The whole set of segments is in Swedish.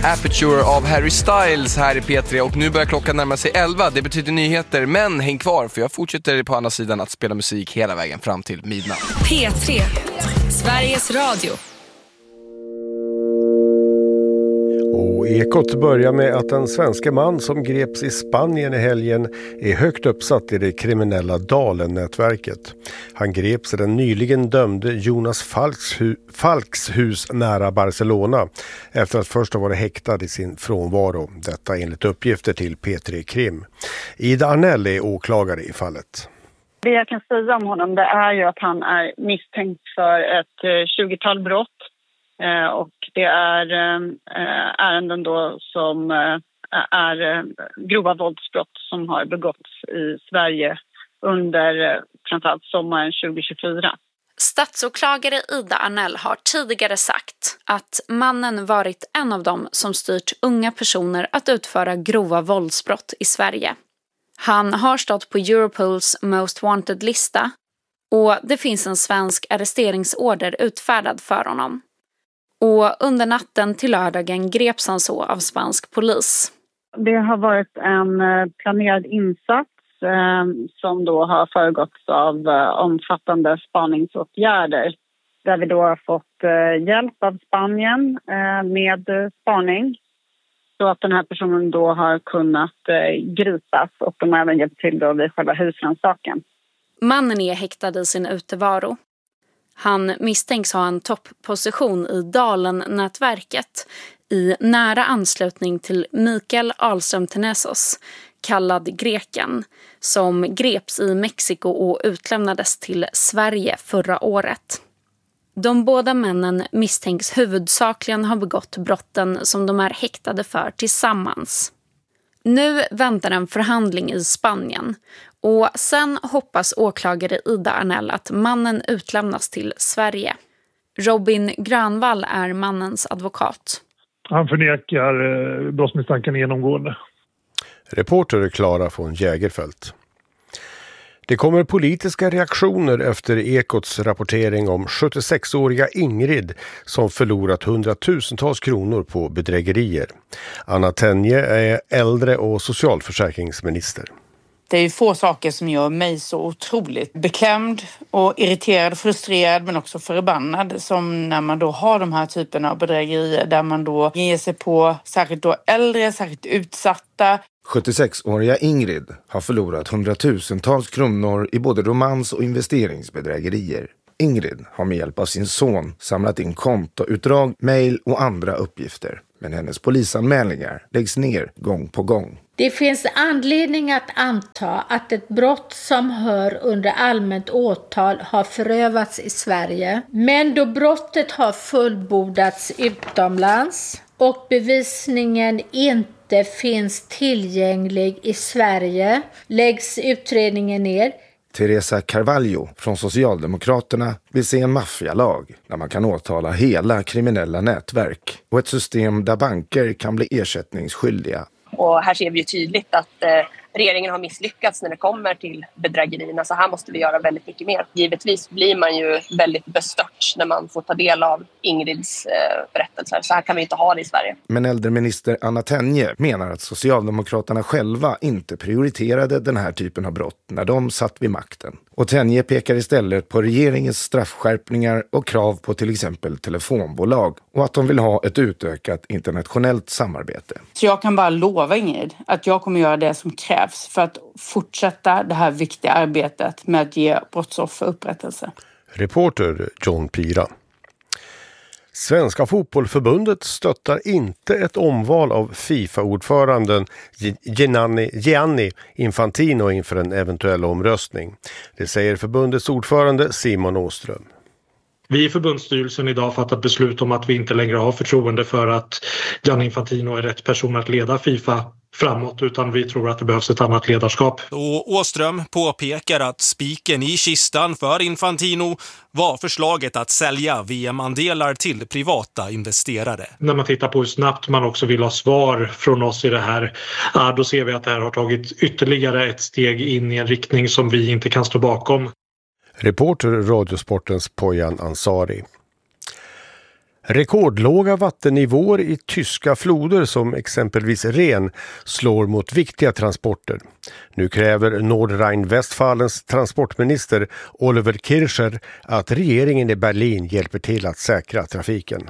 Aperture av Harry Styles här i P3 och nu börjar klockan närma sig 11. Det betyder nyheter, men häng kvar för jag fortsätter på andra sidan att spela musik hela vägen fram till midnatt. P3, Sveriges Radio. Och Ekot börjar med att en svensk man som greps i Spanien i helgen är högt uppsatt i det kriminella Dalen-nätverket. Han greps i den nyligen dömde Jonas Falks hus nära Barcelona efter att först ha varit häktad i sin frånvaro. Detta enligt uppgifter till P3 Krim. Ida Arnell är åklagare i fallet. Det jag kan säga om honom det är ju att han är misstänkt för ett 20-tal brott. Och det är ärenden då som är grova våldsbrott som har begåtts i Sverige under framförallt sommaren 2024. Statsåklagare Ida Arnell har tidigare sagt att mannen varit en av dem som styrt unga personer att utföra grova våldsbrott i Sverige. Han har stått på Europols Most Wanted-lista och det finns en svensk arresteringsorder utfärdad för honom. Och under natten till lördagen greps han så av spansk polis. Det har varit en planerad insats som då har föregåtts av omfattande spaningsåtgärder. Där vi då har fått hjälp av Spanien med spaning. Så att den här personen då har kunnat gripas och de har även hjälpt till då vid själva husrannsakan. Mannen är häktad i sin utevaro. Han misstänks ha en toppposition i Dalen-nätverket i nära anslutning till Mikael Ahlström Tenesos, kallad Greken, som greps i Mexiko och utlämnades till Sverige förra året. De båda männen misstänks huvudsakligen ha begått brotten som de är häktade för tillsammans. Nu väntar en förhandling i Spanien och sen hoppas åklagare Ida Arnell att mannen utlämnas till Sverige. Robin Grönvall är mannens advokat. Han förnekar brottsmisstanken genomgående. Reporter Klara von Jägerfelt. Det kommer politiska reaktioner efter Ekots rapportering om 76-åriga Ingrid som förlorat hundratusentals kronor på bedrägerier. Anna Tenje är äldre- och socialförsäkringsminister. Det är ju få saker som gör mig så otroligt beklämd och irriterad, frustrerad men också förbannad som när man då har de här typerna av bedrägerier där man då ger sig på särskilt då äldre, särskilt utsatta. 76-åriga Ingrid har förlorat hundratusentals kronor i både romans- och investeringsbedrägerier. Ingrid har med hjälp av sin son samlat in kontoutdrag, mejl och andra uppgifter. Men hennes polisanmälningar läggs ner gång på gång. Det finns anledning att anta att ett brott som hör under allmänt åtal har förövats i Sverige. Men då brottet har fullbordats utomlands och bevisningen inte finns tillgänglig i Sverige läggs utredningen ner. Teresa Carvalho från Socialdemokraterna vill se en maffialag där man kan åtala hela kriminella nätverk och ett system där banker kan bli ersättningsskyldiga. Och här ser vi ju tydligt att regeringen har misslyckats när det kommer till bedrägerierna, så här måste vi göra väldigt mycket mer. Givetvis blir man ju väldigt bestört när man får ta del av Ingrids berättelser. Så här kan vi inte ha det i Sverige. Men äldreminister Anna Tenje menar att Socialdemokraterna själva inte prioriterade den här typen av brott när de satt vid makten. Och Tenje pekar istället på regeringens straffskärpningar och krav på till exempel telefonbolag och att de vill ha ett utökat internationellt samarbete. Så jag kan bara lova Ingrid att jag kommer göra det som krävs för att fortsätta det här viktiga arbetet med att ge brottsoffer upprättelse. Reporter John Pira. Svenska fotbollförbundet stöttar inte ett omval av FIFA-ordföranden Gianni Infantino inför en eventuell omröstning. Det säger förbundets ordförande Simon Åström. Vi i förbundsstyrelsen idag fattat beslut om att vi inte längre har förtroende för att Gianni Infantino är rätt person att leda FIFA framåt, utan vi tror att det behövs ett annat ledarskap. Och Åström påpekar att spiken i kistan för Infantino var förslaget att sälja VM-andelar till privata investerare. När man tittar på hur snabbt man också vill ha svar från oss i det här, då ser vi att det här har tagit ytterligare ett steg in i en riktning som vi inte kan stå bakom. Reporter Radiosportens Poyan Ansari. Rekordlåga vattennivåer i tyska floder som exempelvis Rhen slår mot viktiga transporter. Nu kräver Nordrhein-Westfalens transportminister Oliver Kircher att regeringen i Berlin hjälper till att säkra trafiken.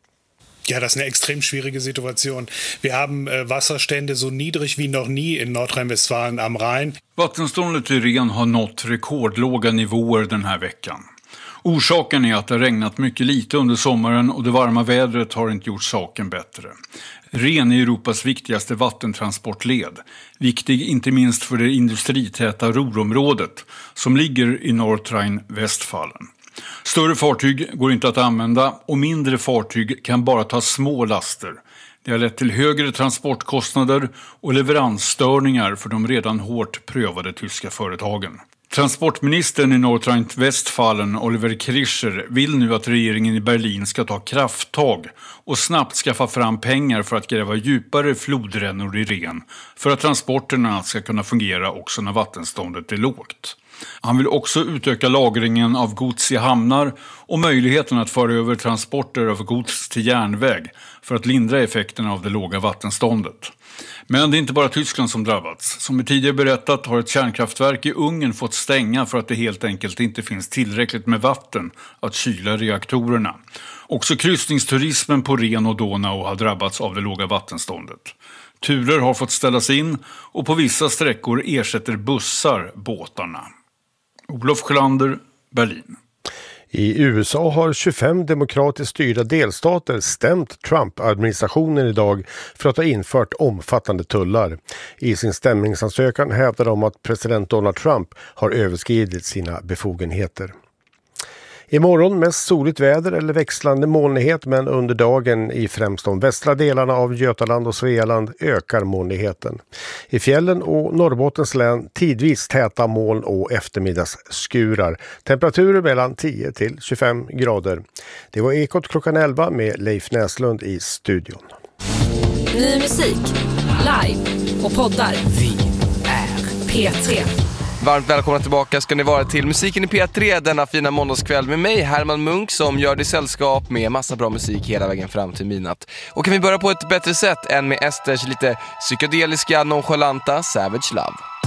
Ja, das ist eine extrem schwierige Situation. Wir haben Wasserstände so niedrig wie noch nie in Nordrhein-Westfalen am Rhein. Vattenståndet i Rhen har nått rekordlåga nivåer den här veckan. Orsaken är att det har regnat mycket lite under sommaren och det varma vädret har inte gjort saken bättre. Rhen är Europas viktigaste vattentransportled, viktig inte minst för det industritäta Ruhrområdet som ligger i Nordrhein-Westfalen. Större fartyg går inte att använda och mindre fartyg kan bara ta små laster. Det har lett till högre transportkostnader och leveransstörningar för de redan hårt prövade tyska företagen. Transportministern i Nordrhein-Westfalen, Oliver Kircher, vill nu att regeringen i Berlin ska ta krafttag och snabbt skaffa fram pengar för att gräva djupare flodrännor i Rhen för att transporterna ska kunna fungera också när vattenståndet är lågt. Han vill också utöka lagringen av gods i hamnar och möjligheten att föra över transporter av gods till järnväg för att lindra effekterna av det låga vattenståndet. Men det är inte bara Tyskland som drabbats. Som vi tidigare berättat har ett kärnkraftverk i Ungern fått stänga för att det helt enkelt inte finns tillräckligt med vatten att kyla reaktorerna. Också kryssningsturismen på Rhen och Donau har drabbats av det låga vattenståndet. Turer har fått ställas in och på vissa sträckor ersätter bussar båtarna. Olof Sjölander, Berlin. I USA har 25 demokratiskt styrda delstater stämt Trump-administrationen idag för att ha infört omfattande tullar. I sin stämningsansökan hävdar de att president Donald Trump har överskridit sina befogenheter. Imorgon mest soligt väder eller växlande molnighet, men under dagen i främst de västra delarna av Götaland och Svealand ökar molnigheten. I fjällen och Norrbottens län tidvis täta moln och eftermiddagsskurar. Temperaturer mellan 10 till 25 grader. Det var Ekot klockan 11 med Leif Näslund i studion. Ny musik, live och poddar. Vi är P3. Varmt välkomna tillbaka ska ni vara till Musiken i P3 denna fina måndagskväll med mig, Herman Munk, som gör det sällskap med massa bra musik hela vägen fram till midnatt. Och kan vi börja på ett bättre sätt än med Esters lite psykedeliska, nonchalanta Savage Love.